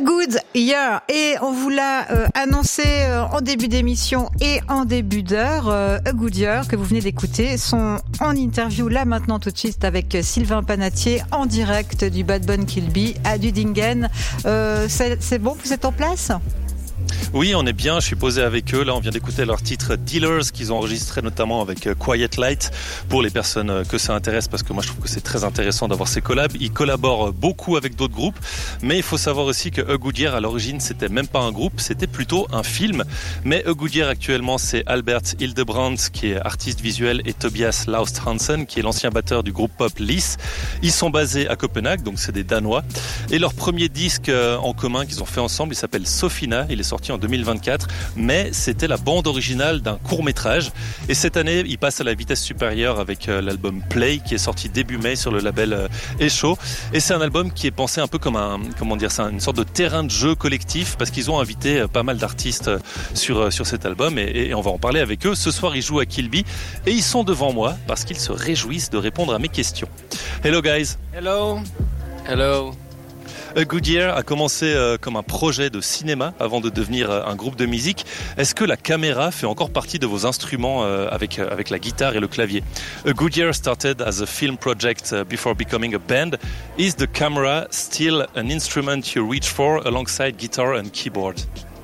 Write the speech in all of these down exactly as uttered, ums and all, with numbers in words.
Good Year, et on vous l'a euh, annoncé euh, en début d'émission et en début d'heure. euh, A Good Year que vous venez d'écouter sont en interview là maintenant tout de suite avec Sylvain Panatier en direct du Bad Bun Kill Bee à Dudingen. Euh, c'est, c'est bon, vous êtes en place ? Oui, on est bien, je suis posé avec eux. Là, on vient d'écouter leur titre Dealers qu'ils ont enregistré notamment avec Quiet Light pour les personnes que ça intéresse, parce que moi je trouve que c'est très intéressant d'avoir ces collabs. Ils collaborent beaucoup avec d'autres groupes, mais il faut savoir aussi que A Good Year à l'origine c'était même pas un groupe, c'était plutôt un film. Mais A Good Year actuellement c'est Albert Hildebrandt qui est artiste visuel et Tobias Laust Hansen qui est l'ancien batteur du groupe pop Lys. Ils sont basés à Copenhague, donc c'est des Danois. Et leur premier disque en commun qu'ils ont fait ensemble, il s'appelle Sofina, il est sorti en deux mille vingt-quatre, mais c'était la bande originale d'un court-métrage. Et cette année, il passe à la vitesse supérieure avec euh, l'album Play, qui est sorti début mai sur le label euh, Echo. Et c'est un album qui est pensé un peu comme un, comment dire ça, une sorte de terrain de jeu collectif, parce qu'ils ont invité euh, pas mal d'artistes euh, sur euh, sur cet album, et, et on va en parler avec eux. Ce soir, ils jouent à Kill Bee, et ils sont devant moi parce qu'ils se réjouissent de répondre à mes questions. Hello guys. Hello. Hello. A Good Year a commencé euh, comme un projet de cinéma avant de devenir euh, un groupe de musique. Est-ce que la caméra fait encore partie de vos instruments euh, avec, euh, avec la guitare et le clavier? A Good Year started as a film project uh, before becoming a band. Is the camera still an instrument you reach for alongside guitar and keyboard?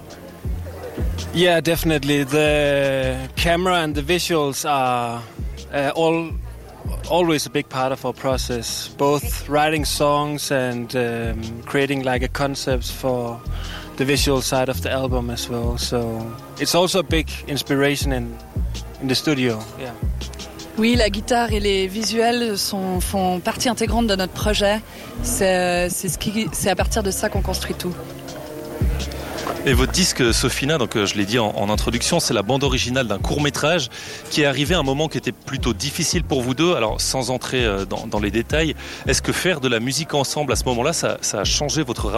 Yeah, definitely. The camera and the visuals are uh, all always a big part of our process, both writing songs and um, creating like a concept for the visual side of the album as well. So it's also a big inspiration in in the studio. Yeah. Oui, la guitare et les visuels sont, font partie intégrante de notre projet. C'est, c'est, ce qui, c'est à partir de ça qu'on construit tout. Et votre disque Sofina, donc je l'ai dit en, en introduction, c'est la bande originale d'un court-métrage qui est arrivé à un moment qui était plutôt difficile pour vous deux. Alors sans entrer dans, dans les détails, est-ce que faire de la musique ensemble à ce moment-là, ça, ça a changé votre rapport